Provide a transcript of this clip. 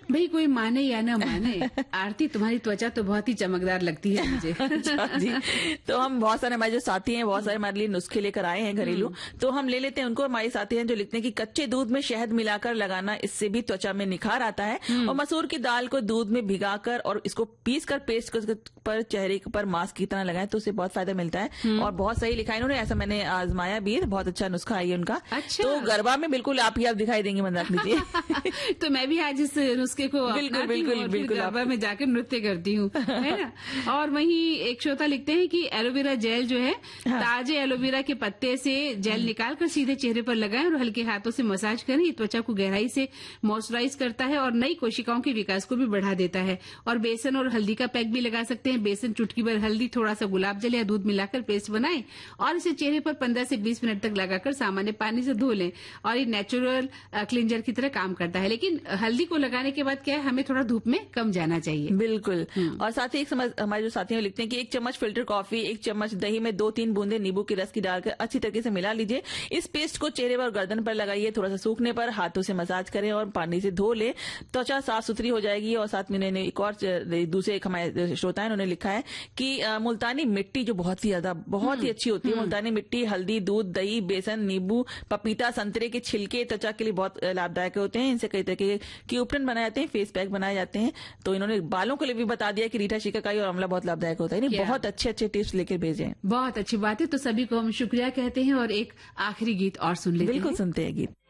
भाई कोई माने या ना माने, आरती तुम्हारी त्वचा तो बहुत ही चमकदार लगती है मुझे। अच्छा जी। तो हम बहुत सारे हमारे जो साथी हैं, बहुत सारे हमारे लिए नुस्खे लेकर आए हैं घरेलू, तो हम ले लेते हैं उनको। हमारे साथी हैं जो लिखते हैं कि कच्चे दूध में शहद मिलाकर लगाना, इससे भी त्वचा में निखार आता है। और मसूर की दाल को दूध में भिगाकर और इसको पीसकर पेस्ट पर चेहरे पर मास्क की तरह लगाएं तो उससे बहुत फायदा मिलता है। और बहुत सही लिखा है इन्होंने, ऐसा मैंने आजमाया भी, बहुत अच्छा नुस्खा है उनका। अच्छा। तो गरबा में बिल्कुल आप ही आप दिखाई देंगे, मन रख लीजिए। तो मैं भी आज इस नुस्खे को बिल्कुल गरबा में जाकर नृत्य करती हूँ, है ना। और वहीं एक श्रोता लिखते हैं कि एलोवेरा जेल जो है, ताजे एलोवेरा के पत्ते से जेल निकालकर सीधे चेहरे पर लगाएं और हल्के हाथों से मसाज करें। ये त्वचा को गहराई से मॉइस्चराइज करता है और नई कोशिकाओं के विकास को भी बढ़ा देता है। और बेसन और हल्दी का पैक भी लगा सकते हैं। बेसन, चुटकी भर हल्दी, थोड़ा सा गुलाब जल या दूध मिलाकर पेस्ट बनाएं और इसे चेहरे पर 15 से 20 मिनट तक लगाकर सामान्य पानी से धो लें। और ये नेचुरल क्लींजर की तरह काम करता है। लेकिन हल्दी को लगाने के बाद क्या है, हमें थोड़ा धूप में कम जाना चाहिए। बिल्कुल। और साथ ही हमारे जो साथियों लिखते हैं कि 1 चम्मच फिल्टर कॉफी, 1 चम्मच दही में 2-3 बूंदे नींबू की रस की डालकर अच्छी तरीके से मिला लीजिए। इस पेस्ट को चेहरे पर, गर्दन पर लगाइए। थोड़ा सा सूखने पर हाथों से मसाज करें और पानी से धो ले, त्वचा साफ सुथरी हो जाएगी। और साथ में इन्होंने एक और दूसरे एक हमारे श्रोता है, उन्होंने लिखा है कि मुल्तानी मिट्टी जो बहुत ही अच्छी होती है, मुल्तानी मिट्टी, हल्दी, दूध, दही, बेसन, नींबू, पपीता, संतरे के छिलके त्वचा के लिए बहुत लाभदायक होते हैं। इनसे कई तरह के उपटन बनाए जाते हैं, फेस पैक बनाए जाते हैं। तो इन्होंने बालों के लिए भी बता दिया कि रीठा, शिकाकाई और आंवला बहुत लाभदायक होता है। बहुत अच्छे टिप्स लेकर भेजे, बहुत अच्छी बात है। तो सभी को हम शुक्रिया कहते हैं और एक आखिरी गीत और सुन लेते हैं। बिल्कुल सुनते हैं गीत।